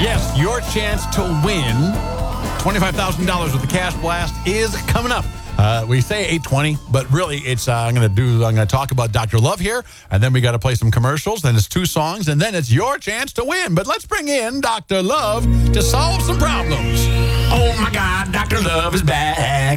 Yes, your chance to win $25,000 with the Cash Blast is coming up. We say 8:20, but really it's I'm going to talk about Dr. Love here, and then we got to play some commercials, then it's 2 songs, and then it's your chance to win. But let's bring in Dr. Love to solve some problems. Oh my God, Dr. Love is back.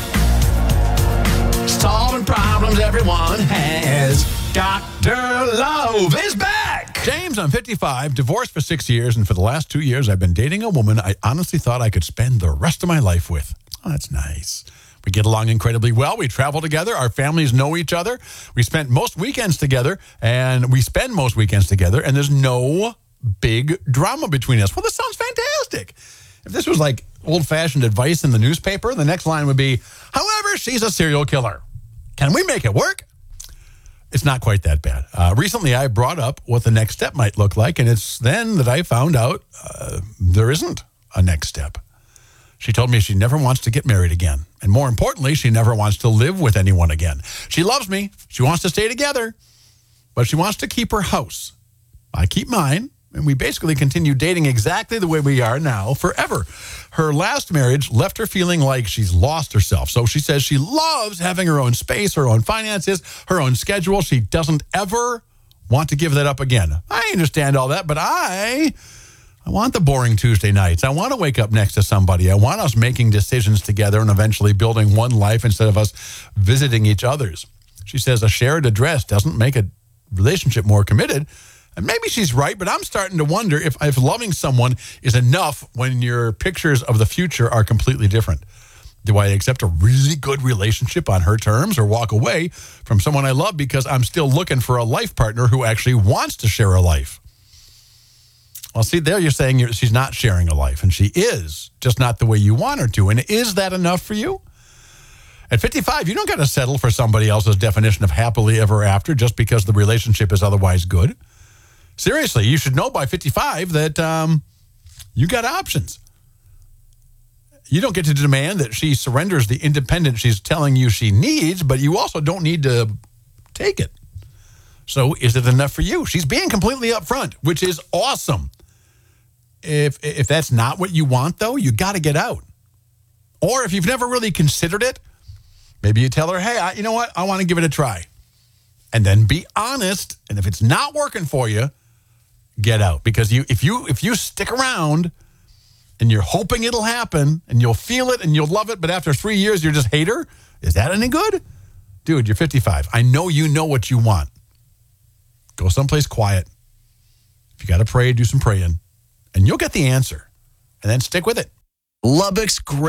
Solving problems everyone has. Dr. Love is back. James, I'm 55, divorced for 6 years, and for the last 2 years, I've been dating a woman I honestly thought I could spend the rest of my life with. Oh, that's nice. We get along incredibly well. We travel together. Our families know each other. We spend most weekends together, and there's no big drama between us. Well, this sounds fantastic. If this was like old-fashioned advice in the newspaper, the next line would be, however, she's a serial killer. Can we make it work? It's not quite that bad. Recently, I brought up what the next step might look like, and it's then that I found out there isn't a next step. She told me she never wants to get married again. And more importantly, she never wants to live with anyone again. She loves me. She wants to stay together, but she wants to keep her house. I keep mine, and we basically continue dating exactly the way we are now forever. Her last marriage left her feeling like she's lost herself. So she says she loves having her own space, her own finances, her own schedule. She doesn't ever want to give that up again. I understand all that, but I want the boring Tuesday nights. I want to wake up next to somebody. I want us making decisions together and eventually building one life instead of us visiting each other's. She says a shared address doesn't make a relationship more committed. And maybe she's right, but I'm starting to wonder if loving someone is enough when your pictures of the future are completely different. Do I accept a really good relationship on her terms or walk away from someone I love because I'm still looking for a life partner who actually wants to share a life? Well, see, there you're saying she's not sharing a life, and she is, just not the way you want her to. And is that enough for you? At 55, you don't got to settle for somebody else's definition of happily ever after just because the relationship is otherwise good. Seriously, you should know by 55 that you got options. You don't get to demand that she surrenders the independence she's telling you she needs, but you also don't need to take it. So is it enough for you? She's being completely upfront, which is awesome. If that's not what you want, though, you got to get out. Or if you've never really considered it, maybe you tell her, hey, you know what? I want to give it a try. And then be honest. And if it's not working for you, get out. Because if you stick around and you're hoping it'll happen and you'll feel it and you'll love it, but after 3 years, you're just hate her, is that any good? Dude, you're 55. I know you know what you want. Go someplace quiet. If you got to pray, do some praying. And you'll get the answer. And then stick with it. Lubbock's great.